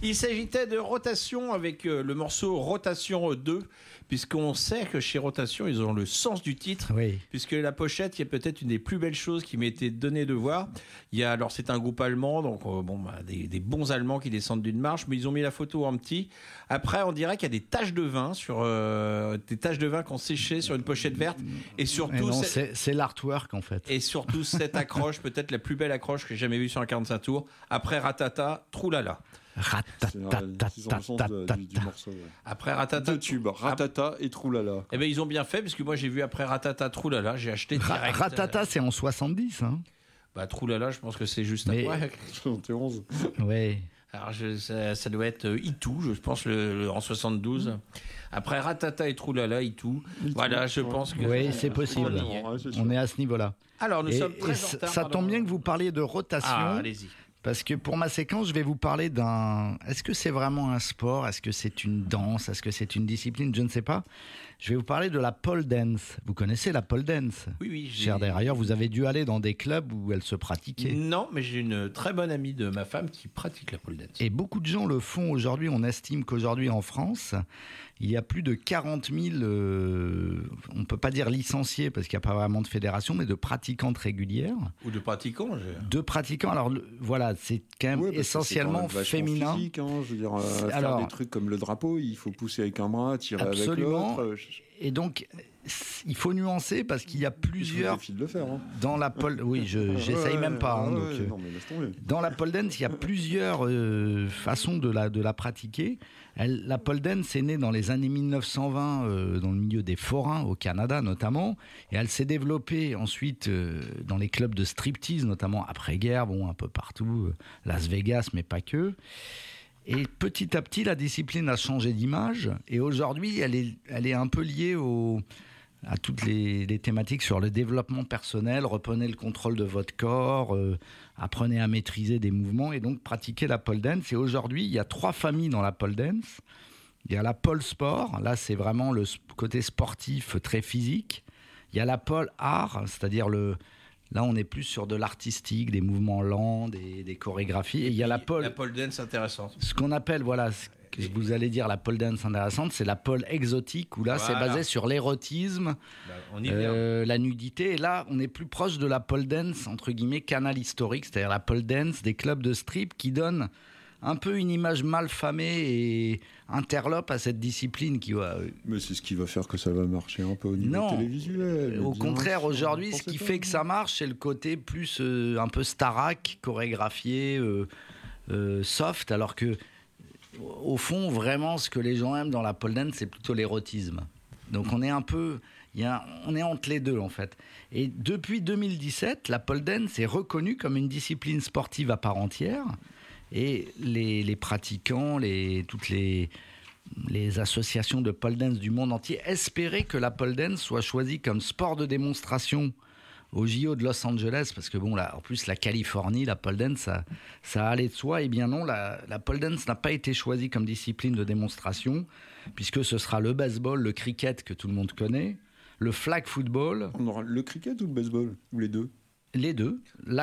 Il s'agitait de Rotation avec le morceau Rotation 2, puisqu'on sait que chez Rotation, ils ont le sens du titre, Oui. puisque la pochette, il y a peut-être une des plus belles choses qui m'était donnée de voir. Alors c'est un groupe allemand, donc des bons Allemands qui descendent d'une marche, mais ils ont mis la photo en petit. Après, on dirait qu'il y a des taches de vin des taches de vin qui ont séché sur une pochette verte, et surtout Non, c'est l'artwork en fait. et surtout cette accroche, peut-être la plus belle accroche que j'ai jamais vue sur un 45 tours. Après Ratata, Troulala. C'est dans le sens du morceau. Ouais. Après Ratata, Deux tubes, Ratata et Troulala. Eh ben ils ont bien fait, parce que moi j'ai vu après Ratata, Troulala, j'ai acheté direct. Ratata, c'est en 70. Hein. Bah Troulala, je pense que c'est juste Mais- après. 71. Ouais. Alors ça doit être Itou, je pense en 72. Après Ratata et Troulala, Itou. Voilà, je pense que. Oui, c'est possible. On y est. Ouais, c'est sûr. On est à ce niveau-là. Alors nous Et, sommes très et en retard. ça tombe bien que vous parliez de rotation. Ah, allez-y. Parce que pour ma séquence, je vais vous parler d'un... Est-ce que c'est vraiment un sport ? Est-ce que c'est une danse ? Est-ce que c'est une discipline ? Je ne sais pas. Je vais vous parler de la pole dance. Vous connaissez la pole dance ? Oui. Cher d'ailleurs, vous avez dû aller dans des clubs où elle se pratiquait. Non, mais j'ai une très bonne amie de ma femme qui pratique la pole dance. Et beaucoup de gens le font aujourd'hui. On estime qu'aujourd'hui en France, il y a plus de 40 000, on ne peut pas dire licenciés parce qu'il n'y a pas vraiment de fédération, mais de pratiquantes régulières. Ou de pratiquants. De pratiquants, alors voilà, c'est quand même Ouais, parce que essentiellement c'est quand même vachement féminin. physique, hein, je veux dire, faire Alors- des trucs comme le drapeau, il faut pousser avec un bras, tirer Absolument. avec l'autre. Et donc, il faut nuancer parce qu'il y a plusieurs Il faut de le faire. Hein. dans la pole. Oui, j'essaye même pas. Hein, donc, non, mais laisse tomber. dans la pole dance, il y a plusieurs façons de la pratiquer. La pole dance est née dans les années 1920 dans le milieu des forains au Canada notamment, et elle s'est développée ensuite dans les clubs de striptease, notamment après-guerre, un peu partout, Las Vegas, mais pas que. Et petit à petit, la discipline a changé d'image, et aujourd'hui, elle est un peu liée à toutes les thématiques sur le développement personnel. Reprenez le contrôle de votre corps, apprenez à maîtriser des mouvements et donc pratiquez la pole dance. Et aujourd'hui, il y a 3 familles dans la pole dance. Il y a la pole sport, là c'est vraiment le côté sportif très physique. Il y a la pole art, c'est-à-dire là on est plus sur de l'artistique, des mouvements lents, des chorégraphies. Et il y a la pole dance intéressante. ce qu'on appelle, ce que vous allez dire la pole dance intéressante, c'est la pole exotique, où là c'est Voilà. basé sur l'érotisme, On y vient. la nudité. Et là, on est plus proche de la pole dance, entre guillemets, canal historique, c'est-à-dire la pole dance des clubs de strip qui donne un peu une image mal famée et interlope à cette discipline qui va... Mais c'est ce qui va faire que ça va marcher un peu au niveau Non. télévisuel. Au bien contraire, sûr, aujourd'hui, ce pensez qui pas. fait que ça marche, c'est le côté plus un peu starac, chorégraphié, soft, alors que au fond, vraiment, ce que les gens aiment dans la pole dance, c'est plutôt l'érotisme. Donc on est un peu... on est entre les deux, en fait. Et depuis 2017, la pole dance est reconnue comme une discipline sportive à part entière. Et les pratiquants, toutes les associations de pole dance du monde entier espéraient que la pole dance soit choisie comme sport de démonstration au JO de Los Angeles, parce que là, en plus la Californie, la pole dance, ça allait de soi. Eh bien non, la pole dance n'a pas été choisie comme discipline de démonstration, puisque ce sera le baseball, le cricket que tout le monde connaît, le flag football, On aura le cricket ou le baseball ? Ou les deux ? les deux,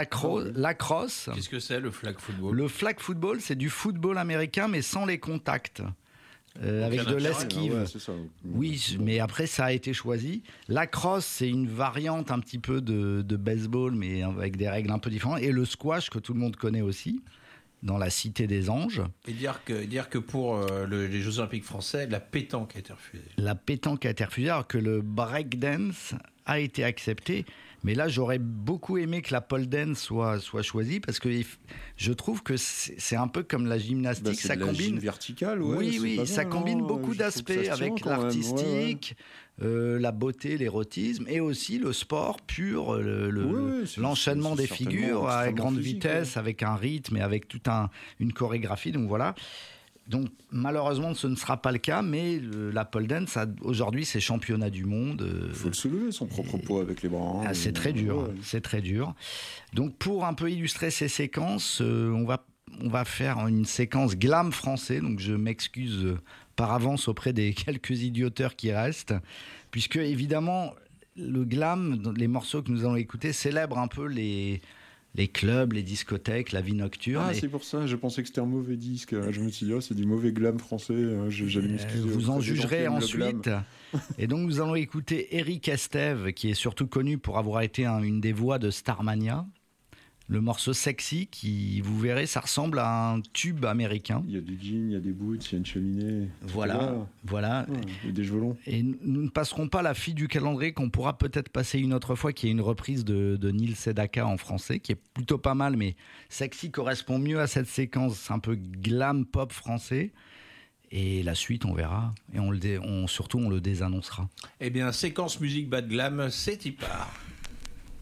lacrosse. Qu'est-ce que c'est le flag football? Le flag football, c'est du football américain, mais sans les contacts. Avec de l'esquive. Ouais, c'est ça. Oui, mais après, ça a été choisi. La crosse, c'est une variante un petit peu de baseball, mais avec des règles un peu différentes. Et le squash, que tout le monde connaît aussi, dans la Cité des Anges. Et dire que pour les Jeux Olympiques français, la pétanque a été refusée. La pétanque a été refusée, alors que le breakdance a été accepté. Mais là, j'aurais beaucoup aimé que la pole dance soit choisie, parce que je trouve que c'est un peu comme la gymnastique. C'est ça de la combine gym verticale, ouais, oui, c'est oui, pas ça mal, combine hein. beaucoup Je trouve d'aspects que ça se tient avec quand même, l'artistique, la beauté, l'érotisme, et aussi le sport pur, l'enchaînement des figures à grande vitesse, avec un rythme et avec toute une chorégraphie. Donc voilà. Donc malheureusement, ce ne sera pas le cas, mais la pole dance, aujourd'hui, c'est championnat du monde. Il faut le soulever, son propre poids avec les bras. Hein, c'est très dur, ouais. c'est très dur. Donc pour un peu illustrer ces séquences, on va faire une séquence glam français, donc je m'excuse par avance auprès des quelques idioteurs qui restent, puisque évidemment, le glam, les morceaux que nous allons écouter, célèbrent un peu les clubs, les discothèques, la vie nocturne. Ah, c'est pour ça, je pensais que c'était un mauvais disque. Je me suis dit, c'est du mauvais glam français. J'allais m'excuser. Vous en jugerez ensuite. Et donc, nous allons écouter Eric Estève, qui est surtout connu pour avoir été une des voix de Starmania. Le morceau Sexy, qui, vous verrez, ça ressemble à un tube américain. Il y a du jean, il y a des boots, il y a une cheminée. Voilà. Il y a des violons. Et nous ne passerons pas La fille du calendrier, qu'on pourra peut-être passer une autre fois, qui est une reprise de Neil Sedaka en français, qui est plutôt pas mal, mais Sexy correspond mieux à cette séquence un peu glam pop français. Et la suite, on verra. Et surtout, on le désannoncera. Eh bien, séquence musique bas de glam, c'est y part.